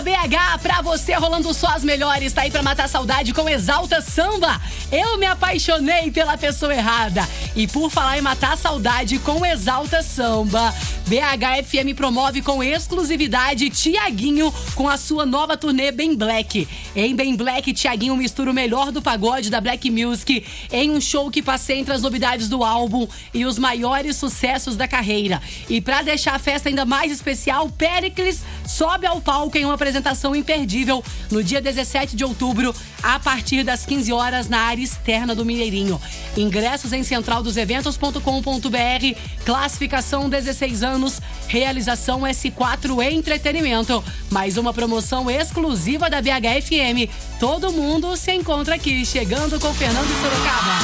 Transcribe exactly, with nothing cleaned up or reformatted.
B H, pra você rolando só as melhores, tá aí pra matar a saudade com Exalta Samba. Eu me apaixonei pela pessoa errada. E por falar em matar a saudade com Exalta Samba, B H F M promove com exclusividade Tiaguinho com a sua nova turnê Bem Black. Em Bem Black, Tiaguinho mistura o melhor do pagode da Black Music em um show que passeia entre as novidades do álbum e os maiores sucessos da carreira. E pra deixar a festa ainda mais especial, Péricles sobe ao palco em uma apresentação imperdível no dia dezessete de outubro, a partir das quinze horas, na área externa do Mineirinho. Ingressos em central dos eventos ponto com ponto b r, classificação dezesseis anos, realização S quatro Entretenimento. Mais uma promoção exclusiva da B H F M. Todo mundo se encontra aqui, chegando com Fernando Sorocaba.